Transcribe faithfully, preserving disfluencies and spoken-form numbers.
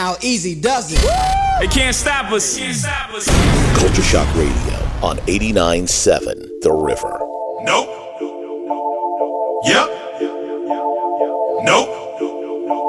how easy does it? They can't stop us. Can't stop us. Culture Shock Radio on eighty-nine point seven The River. Nope. Yep.